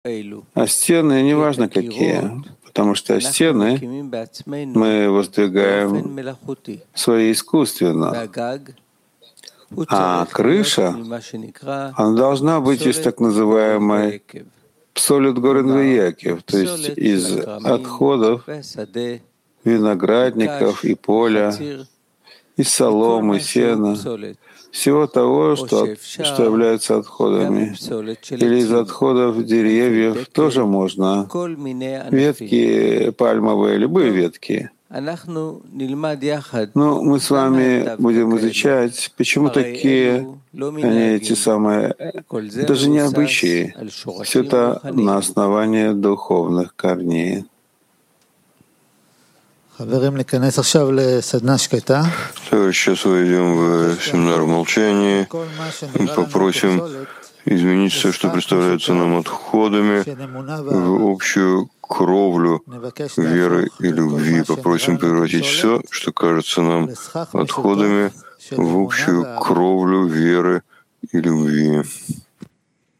А стены неважно какие, потому что стены мы воздвигаем свои искусственно, а крыша, она должна быть из так называемой псолит горен веякев, то есть из отходов виноградников и поля, из соломы, сена, всего того, что является отходами. Или из отходов деревьев тоже можно. Ветки пальмовые, любые ветки. Но мы с вами будем изучать, почему такие они эти самые. Это же не обычаи. Все это на основании духовных корней. Сейчас войдем в семинар в молчании и попросим изменить все, что представляется нам отходами, в общую кровлю веры и любви. Попросим превратить все, что кажется нам отходами, в общую кровлю веры и любви.